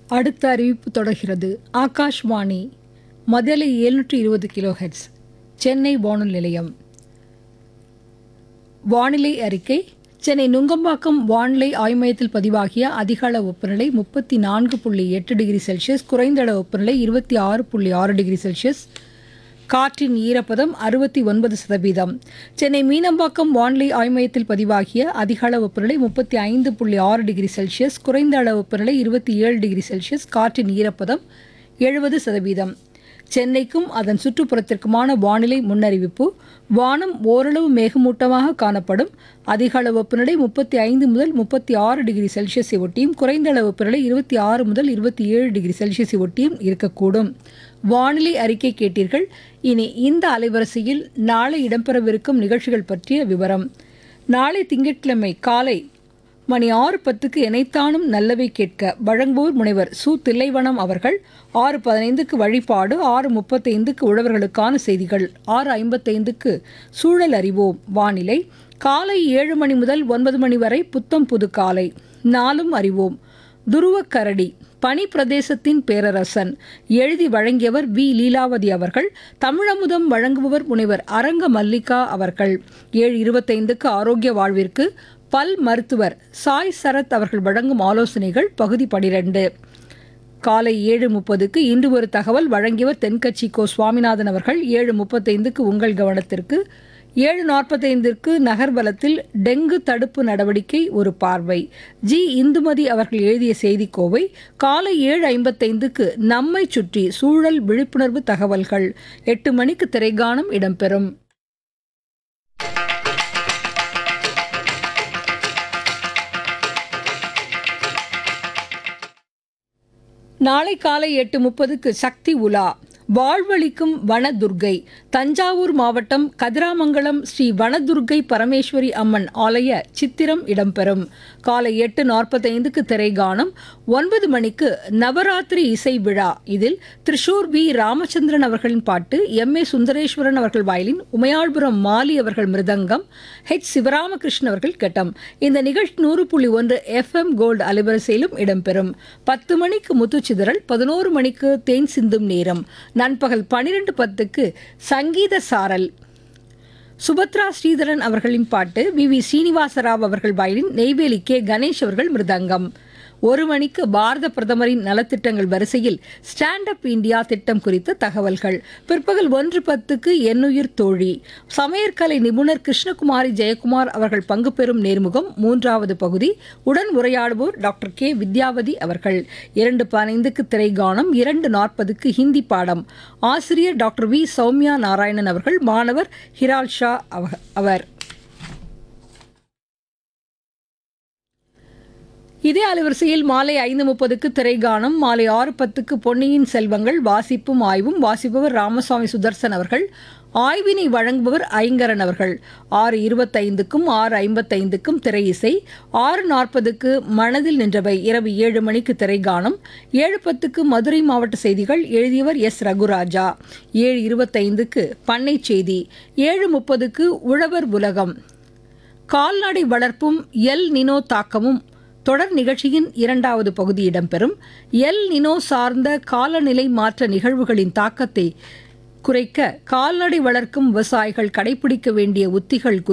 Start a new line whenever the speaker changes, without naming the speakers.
அடுத்த அறிவிப்பு தொடர்கிறது. ஆகாஷ்வாணி மதிலை 720 கிலோஹெர்ட்ஸ் சென்னை வானொலி நிலையம். வானிலை அறிக்கை. சென்னை நுங்கம்பாக்கம் வானிலை ஆய்வு மையத்தில் பதிவாகிய அதிக அளவு வெப்பநிலை 34.8 டிகிரி செல்சியஸ், குறைந்த அளவு வெப்பநிலை 26.6 டிகிரி செல்சியஸ். காற்றின் ஈரப்பதம் 69%. சென்னை மீனம்பாக்கம் வானிலை ஆய்வு மையத்தில் பதிவாகிய அதிக அளவு வெப்பநிலை 35.6 டிகிரி செல்சியஸ், குறைந்த அளவு வெப்பநிலை 27 டிகிரி செல்சியஸ். காற்றின் ஈரப்பதம் 70%. சென்னைக்கும் அதன் சுற்றுப்புறத்திற்குமான வானிலை முன்னறிவிப்பு. வானம் ஓரளவு மேகமூட்டமாக காணப்படும். அதிக அளவு வெப்பநிலை 35 முதல் 36 டிகிரி செல்சியஸை ஒட்டியும், குறைந்த அளவு வெப்பநிலை 26 முதல் 27 டிகிரி செல்சியஸை ஒட்டியும் இருக்கக்கூடும். வானிலை அறிக்கை கேட்டீர்கள். இனி இந்த அலைவரிசையில் நாளை இடம்பெறவிருக்கும் நிகழ்ச்சிகள் பற்றிய விவரம். நாளை திங்கட்கிழமை காலை மணி 6:10க்கு எனைத்தானும் நல்லவை கேட்க வழங்குவோர் முனைவர் சு. தில்லைவனம் அவர்கள். 6:15க்கு வழிபாடு, 6:35க்கு உழவர்களுக்கான செய்திகள், 6:55க்கு சூழல் அறிவோம் வானிலை. காலை 7 மணி முதல் 9 மணி வரை புத்தம் புது காலை. நாளும் அறிவோம். துருவக் கரடி பனி பிரதேசத்தின் பேரரசன் எழுதி வழங்கியவர் வி. லீலாவதி அவர்கள். தமிழமுதம் வழங்குபவர் முனைவர் அரங்க மல்லிகா அவர்கள். 7:25க்கு ஆரோக்கிய வாழ்விற்கு பல் மருத்துவர் சாய் சரத் அவர்கள் வழங்கும் ஆலோசனைகள் பகுதி 12. காலை 7:30க்கு இன்று ஒரு தகவல் வழங்கியவர் தென்கட்சி கோ. சுவாமிநாதன் அவர்கள். 7:35க்கு உங்கள் கவனத்திற்கு. 7:45க்கு நகர்வலத்தில் டெங்கு தடுப்பு நடவடிக்கை ஒரு பார்வை ஜி. இந்துமதி அவர்கள் எழுதிய செய்திக்கோவை. காலை 7:55க்கு நம்மை சுற்றி சூழல் விழிப்புணர்வு தகவல்கள். 8 மணிக்கு திரைகானம் இடம்பெறும். நாளை காலை 8:30க்கு சக்தி உலா வாழ்வளிக்கும் வனதுர்க்கை. தஞ்சாவூர் மாவட்டம் கதிராமங்கலம் ஸ்ரீ வனதுர்க்கை பரமேஸ்வரி அம்மன் ஆலய சித்திரம் இடம்பெறும். காலை 8:45க்கு திரைகானம். 9 மணிக்கு நவராத்திரி இசை விழா. இதில் திரிஷூர் வி. ராமச்சந்திரன் அவர்களின் பாட்டு, எம். ஏ. சுந்தரேஸ்வரன் அவர்கள் வயலின், உமையாள்புரம் மாலி அவர்கள் மிருதங்கம், ஹெச். சிவராமகிருஷ்ணன் அவர்கள் கட்டம். இந்த நிகழ்ச்சி 100.1 FM கோல்டு அலைவரிசையிலும் இடம்பெறும். 10 மணிக்கு முத்துச்சிதறல், 11 மணிக்கு தேன் சிந்தும் நேரம். நண்பகல் 12:10க்கு சங்கீத சாரல். சுபத்ரா ஸ்ரீதரன் அவர்களின் பாட்டு, வி. ஸ்ரீனிவாசராவ் அவர்கள் வயலின், நெய்வேலி கே. கணேஷ் அவர்கள் மிருதங்கம். 1 மணிக்கு பாரத பிரதமரின் நலத்திட்டங்கள் வரிசையில் ஸ்டாண்ட் அப் இந்தியா திட்டம் குறித்த தகவல்கள். பிற்பகல் 1:10க்கு என்னுயிர் தோழி சமையற்கலை நிபுணர் கிருஷ்ணகுமாரி ஜெயக்குமார் அவர்கள் பங்கு பெறும் நேர்முகம் 3வது பகுதி. உடன் உரையாடுவோர் டாக்டர் கே. வித்யாவதி அவர்கள். 2:15க்கு திரைகானம். 2:40க்கு ஹிந்தி பாடம். ஆசிரியர் டாக்டர் வி. சௌமியா நாராயணன் அவர்கள். மாணவர் ஹிரால் ஷா அவர். இதே அலைவரிசையில் மாலை 5:30க்கு திரைகானம். மாலை 6:10க்கு பொன்னியின் செல்வங்கள் வாசிப்பும் ஆய்வும். வாசிப்பவர் ராமசாமி சுதர்சன் அவர்கள். ஆய்வினை வழங்குபவர் ஐங்கரன் அவர்கள். 6:25க்கும் 6:55க்கும் திரை இசை. 6:40க்கு மனதில் நின்றவை. இரவு 7 மணிக்கு திரைகானம். 7:10க்கு மதுரை மாவட்ட செய்திகள். எழுதியவர் எஸ். ரகுராஜா. 7:25க்கு பண்ணை செய்தி. 7:30க்கு உழவர் உலகம். கால்நடை வளர்ப்பும் எல் நினோ தாக்கமும் தொடர் நிகழ்ச்சியின் 2வது பகுதி இடம்பெறும். எல் நினோ சார்ந்த காலநிலை மாற்ற நிகழ்வுகளின் தாக்கத்தை குறைக்க கால்நடை வளர்க்கும் விவசாயிகள் கடைபிடிக்க வேண்டிய உத்திகள்